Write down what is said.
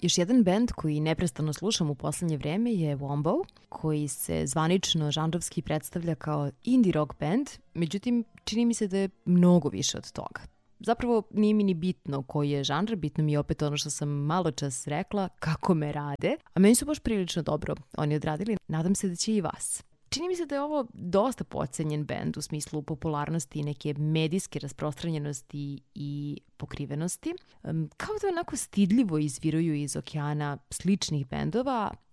Još jedan bend koji neprestano slušam u poslednje vreme je Wombo, koji se zvanično žanrovski predstavlja kao indie rock band, međutim čini mi se da je mnogo više od toga. Zapravo nije mi ni bitno koji je žanr, bitno mi je opet ono što sam malo čas rekla, kako me rade, a meni su baš prilično dobro oni odradili, nadam se da će i vas. Čini mi se da je ovo dosta podcenjen bend u smislu popularnosti, neke medijske rasprostranjenosti i pokrivenosti. Kao da onako stidljivo izviruju iz okeana sličnih bendova,